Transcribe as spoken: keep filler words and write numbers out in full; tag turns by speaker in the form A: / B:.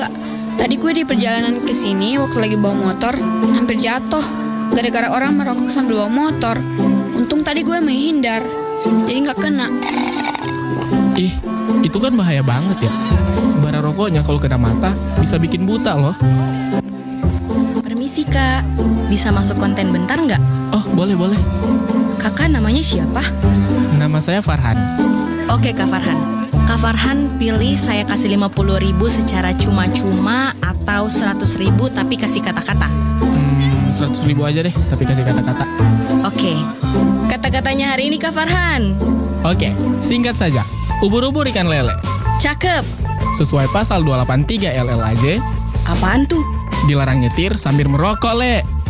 A: juga. Tadi gue di perjalanan ke sini waktu lagi bawa motor, hampir jatuh gara-gara orang merokok sambil bawa motor. Untung tadi gue menghindar, jadi nggak kena.
B: Ih, itu kan bahaya banget ya. Bara rokoknya kalau kena mata bisa bikin buta loh.
C: Permisi kak, bisa masuk konten bentar nggak?
B: Oh, boleh-boleh.
C: Kakak namanya siapa?
B: Nama saya Farhan.
C: Oke Kak Farhan. Kak Farhan pilih saya kasih lima puluh ribu secara cuma-cuma atau seratus ribu tapi kasih kata-kata.
B: Hmm, seratus ribu aja deh, tapi kasih kata-kata.
C: Oke, kata-katanya hari ini Kak Farhan.
B: Oke, singkat saja. Ubur-ubur ikan lele.
C: Cakep.
B: Sesuai pasal dua delapan tiga L L A J,
C: Apaan tuh?
B: dilarang nyetir sambil merokok, Le.